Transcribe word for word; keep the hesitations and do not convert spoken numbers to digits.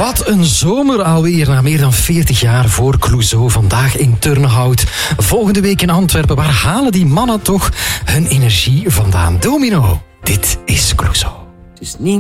Wat een zomer alweer, na meer dan veertig jaar voor Clouseau. Vandaag in Turnhout, volgende week in Antwerpen. Waar halen die mannen toch hun energie vandaan? Domino, dit is Clouseau. Het is niet